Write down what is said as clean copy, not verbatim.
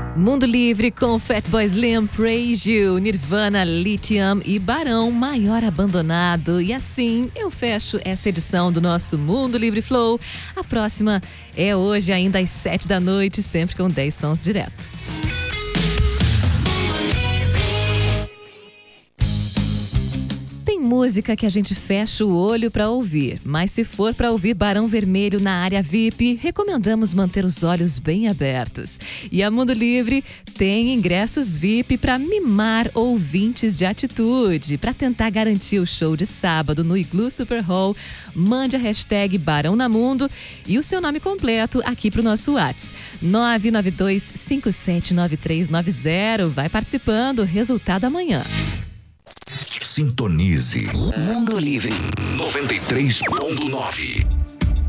Mundo Livre com Fatboy Slim, Praise You, Nirvana, Lithium e Barão, Maior Abandonado. E assim eu fecho essa edição do nosso Mundo Livre Flow. A próxima é hoje, ainda às 7 da noite, sempre com 10 sons direto. Tem música que a gente fecha o olho para ouvir, mas se for para ouvir Barão Vermelho na área VIP, recomendamos manter os olhos bem abertos. E a Mundo Livre tem ingressos VIP para mimar ouvintes de atitude. Para tentar garantir o show de sábado no Igloo Super Hall, mande a hashtag Barão na Mundo e o seu nome completo aqui pro nosso WhatsApp. 992579390. Vai participando, resultado amanhã. Sintonize Mundo Livre 93.9.